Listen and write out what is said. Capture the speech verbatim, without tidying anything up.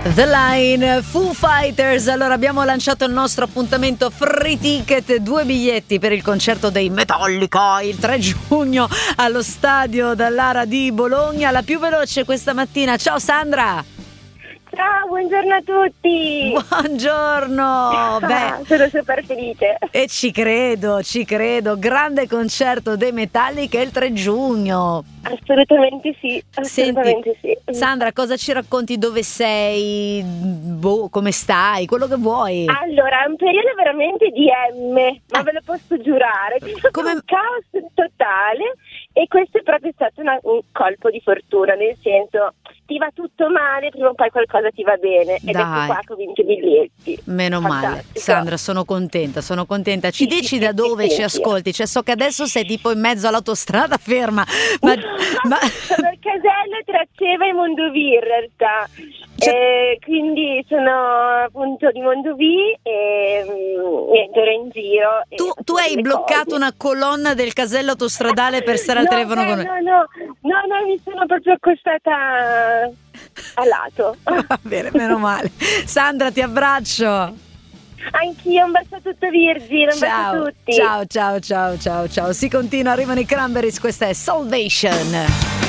The Line, Foo Fighters. Allora abbiamo lanciato il nostro appuntamento Free Ticket, due biglietti per il concerto dei Metallica il tre giugno allo stadio Dallara di Bologna. La più veloce questa mattina. Ciao Sandra. Ciao, buongiorno a tutti. Buongiorno. Beh, sono super felice. E ci credo, ci credo. Grande concerto dei Metallica il tre giugno. Assolutamente sì, assolutamente Senti, sì. Sandra, cosa ci racconti? Dove sei? Boh, come stai? Quello che vuoi. Allora, è un periodo veramente di M, ma Eh. ve lo posso giurare. È stato Come- un caos totale e questo è proprio stato una- un colpo di fortuna, nel senso, ti va tutto male, prima o poi qualcosa ti va bene. Ed Dai. ecco qua che ho vinto i biglietti. Meno male. Fantastico. Sandra, sono contenta, sono contenta. Ci Sì, dici sì, da sì, dove sì, ci sì. ascolti? Cioè, so che adesso sei tipo in mezzo all'autostrada ferma, ma, ma- Sono al casello Traceva e Mondovì in realtà. Cioè- Eh, quindi sono appunto di Mondovì e mm, niente, ero in giro. e tu, ho tu fatto hai delle bloccato cose. una colonna del casello autostradale per stare al No, telefono beh, con noi. no, no, no, no, mi sono proprio accostata a lato. Va bene, meno male. Sandra, ti abbraccio. Anch'io, un bacio a tutto Virgin, un bacio a Ciao, tutti. ciao, ciao, ciao, ciao, ciao. Si continua, arrivano i Cranberries, questa è Salvation.